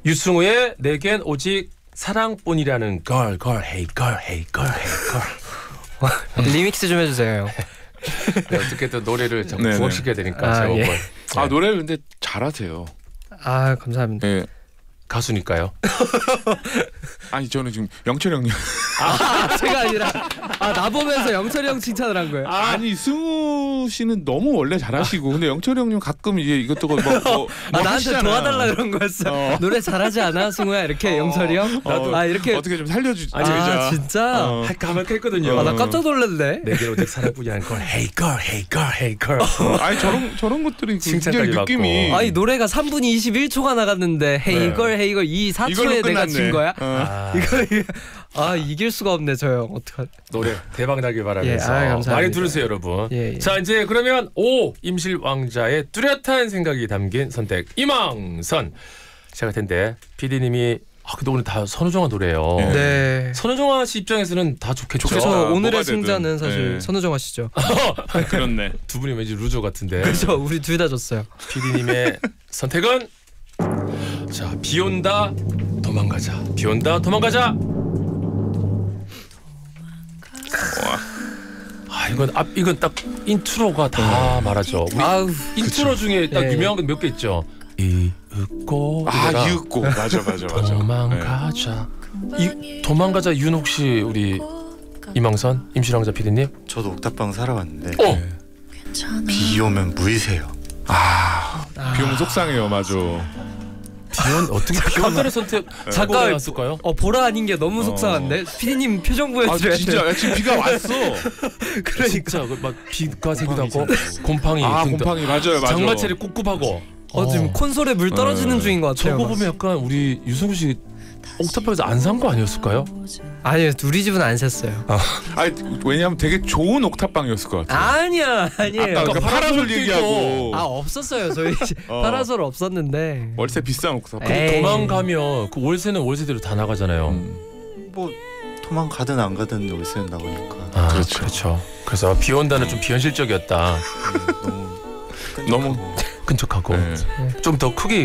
유승우의 내겐 오직 사랑뿐이라는 걸 hey girl hey girl hey girl. 리믹스 좀 해주세요. 네, 어떻게든 노래를 좀 네네. 부각시켜야 되니까 제목을. 예. 아 노래를 근데 잘하세요. 아 감사합니다. 네. 가수니까요. 아니 저는 지금 영철이 형님. 제가 아니라 나보면서 영철이 형 칭찬을 한 거예요. 아니 승우 씨는 너무 원래 잘하시고 근데 영철이 형님 가끔 이제 이것저것 뭐 나한테 하시잖아. 도와달라 그런 거였어. 노래 잘하지 않아 승우야 이렇게 영철이 형? 나도 이렇게 어떻게 좀 살려주지. 진짜? 할까 말까 했거든요. 나 깜짝 놀랐네. 내겐 오직 사랑뿐이라는 걸 hey girl hey girl hey girl. 아니 저런 것들이 칭찬까지 굉장히 느낌이. 받고. 아니 노래가 3분 21초가 나갔는데 헤이걸 헤이걸 이 4초에 내가 진 거야? 이거 이길 수가 없네 저 형. 어떡하? 노래 대박 나길 바라면서 예, 감사합니다. 많이 들으세요 여러분. 예. 자 이제 그러면 임실 왕자의 뚜렷한 생각이 담긴 선택 이망선 시작할 텐데 PD님이 근데 오늘 다 선우정아 노래예요. 네. 선우정아 씨 입장에서는 다 좋겠죠. 그래서 뭐가 오늘의 되든. 승자는 사실 네. 선우정아 씨죠. 그렇네. 두 분이 왠지 루저 같은데. 그렇죠. 우리 둘 다 졌어요. PD님의 선택은 자 비온다 도망가자. 비온다 도망가자. 이건 딱 인트로가 다 말하죠. 우리 인트로 중에 딱 예. 유명한 건 몇 개 있죠. 이윽고 이윽고 맞아. 도망가자. 도망가자 윤 혹시 우리 이망선 임실왕자 PD님? 저도 옥탑방 살아왔는데 비 오면 무이세요. 비 오면 속상해요, 맞아. 어떻게 비 온다는 선택 잠깐 했을까요? 보라 아닌 게 너무 속상한데 피디님 표정 보여줘야 돼. 진짜 지금 비가 왔어. 진짜 막 비가 새기도 하고 곰팡이 곰팡이 맞아요. 장마철에 꿉꿉하고 지금 콘솔에 물 떨어지는 중인 것 같아요. 저거 보면 약간 우리 유승우 씨 옥탑방에서 안 산 거 아니었을까요? 아니요 우리 집은 안 샜어요. 아니 왜냐면 되게 좋은 옥탑방이었을 것 같아. 아니에요. 아까 파라솔 얘기하고. 없었어요. 저희 파라솔 없었는데. 월세 비싼 옥탑방. 에이. 도망가면 그 월세는 월세대로 다 나가잖아요. 뭐 도망가든 안 가든 월세는 나오니까. 그렇죠. 그래서 비 온다는 좀 비현실적이었다. 너무 끈적하고 네. 좀 더 크게